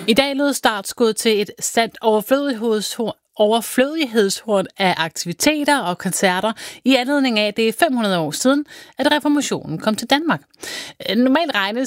I dag lød startskud til et sandt overflødighedshorn af aktiviteter og koncerter i anledning af, at det er 500 år siden, at reformationen kom til Danmark. Normalt regnes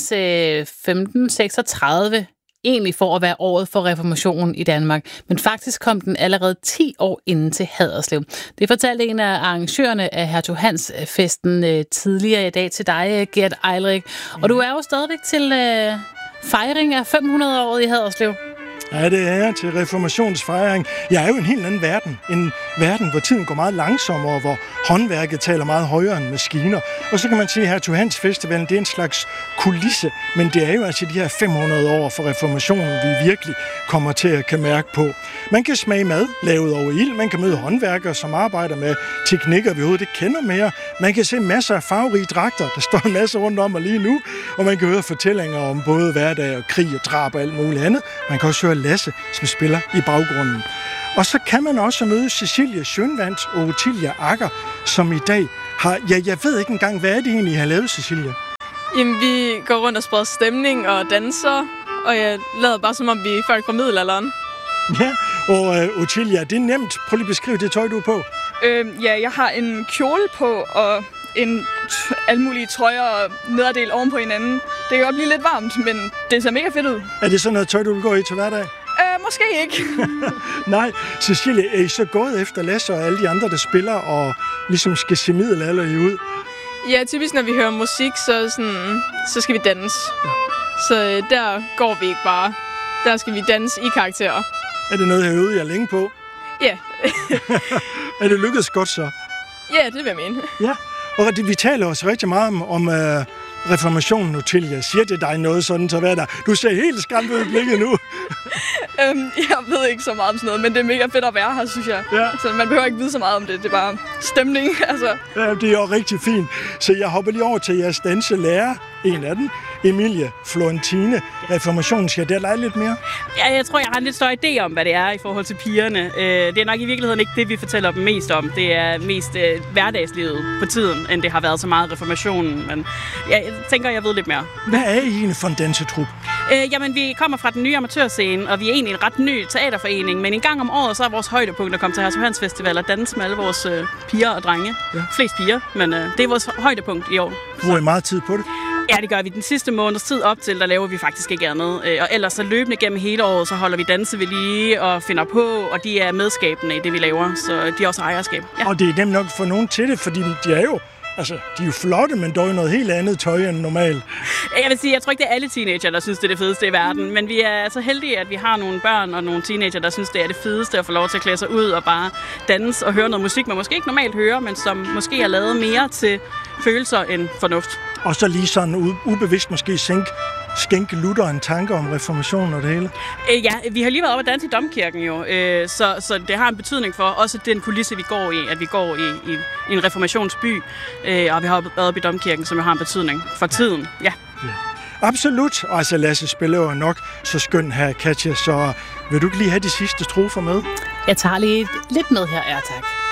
1536 egentlig for at være året for reformationen i Danmark, men faktisk kom den allerede 10 år inden til Haderslev. Det fortalte en af arrangørerne af Hertug Hans festen tidligere i dag til dig, Gert Eilrik. Og du er jo stadigvæk til fejring af 500-året i Haderslev. Ja, det er jeg til reformationsfejring. Jeg er jo en helt anden verden. En verden, hvor tiden går meget langsommere, hvor håndværket taler meget højere end maskiner. Og så kan man sige, at Hertug Hans Festivalen, det er en slags kulisse, men det er jo altså de her 500 år for reformationen, vi virkelig kommer til at kan mærke på. Man kan smage mad lavet over ild, man kan møde håndværkere, som arbejder med teknikker, vi overhovedet ikke kender mere. Man kan se masser af farverige dragter, der står en masse rundt om og lige nu, og man kan høre fortællinger om både hverdag og krig og drab og alt muligt andet. Man kan også høre Lasse, som spiller i baggrunden. Og så kan man også møde Cecilie Schönwandt og Ottilia Agger, som i dag har... Ja, jeg ved ikke engang, hvad er det egentlig, I har lavet, Cecilie? Jamen, vi går rundt og spreder stemning og danser, og jeg lader bare som om, vi er folk fra middelalderen. Ja, og Ottilia, det er nemt. Prøv lige at beskrive det tøj, du er på. Ja, jeg har en kjole på og alle mulige trøjer og nederdel oven på hinanden. Det kan godt blive lidt varmt, men det ser mega fedt ud. Er det sådan noget tøj, du vil gå i til hverdag? Måske ikke. Nej, Cecilie, er I så gået efter Lasse og alle de andre, der spiller og ligesom skal se middelalderlige ud? Ja, typisk når vi hører musik, så skal vi danse. Ja. Så der går vi ikke bare. Der skal vi danse i karakterer. Er det noget, jeg har øvet jer længe på? Ja. Er det lykkedes godt så? Ja, det vil jeg mene. Ja, og vi taler også rigtig meget om reformationen, Ottilia. Siger det dig noget sådan, så hvad der? Du ser helt skræmt ud i blikket nu. Jeg ved ikke så meget om sådan noget, men det er mega fedt at være her, synes jeg. Ja. Så man behøver ikke vide så meget om det. Det er bare stemning, altså. Ja, det er jo rigtig fint. Så jeg hopper lige over til jeres danselærer, en af dem, Emilie Florentine. Reformationen, skal der lege lidt mere? Ja, jeg tror, jeg har en lidt større idé om, hvad det er i forhold til pigerne. Det er nok i virkeligheden ikke det, vi fortæller dem mest om. Det er mest hverdagslivet på tiden, end det har været så meget reformationen. Men jeg tænker, jeg ved lidt mere. Hvad er I egentlig for en dansetrup? Jamen, vi kommer fra den nye amatørscene, og vi er egentlig en ret ny teaterforening. Men en gang om året, så er vores højdepunkt at komme til Hertug Hans Festival og danse med alle vores piger og drenge. Ja. Flest piger, men det er vores højdepunkt i år. Bruger I meget tid på det? Ja, det gør vi. Den sidste måneds tid op til, der laver vi faktisk ikke andet. Og ellers så løbende gennem hele året, så holder vi danse ved lige og finder på, og de er medskabende i det, vi laver. Så de er også ejerskab. Ja. Og det er nemt nok for nogen til det, fordi de er jo flotte, men dog noget helt andet tøj end normalt. Jeg vil sige, jeg tror ikke, det er alle teenager, der synes, det er det fedeste i verden. Men vi er så heldige, at vi har nogle børn og nogle teenager, der synes, det er det fedeste at få lov til at klæde sig ud og bare danse og høre noget musik, man måske ikke normalt hører, men som måske er lavet mere til følelser end fornuft. Og så lige sådan ubevidst måske skænke Luther en tanke om reformationen og det hele? Ja, vi har lige været oppe og danse i Domkirken jo, så det har en betydning for også den kulisse, vi går i, at vi går i en reformationsby, og vi har været oppe i Domkirken, som jo har en betydning for tiden. Ja. Absolut. Og altså Lasse spiller jo nok så skøn her, Katja, så vil du ikke lige have de sidste strofer med? Jeg tager lige lidt med her, tak.